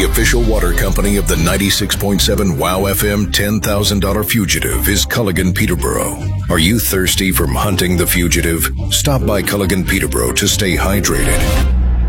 official water company of the 96.7 WOW FM $10,000 Fugitive is Culligan Peterborough. Are you thirsty from hunting the fugitive? Stop by Culligan Peterborough to stay hydrated.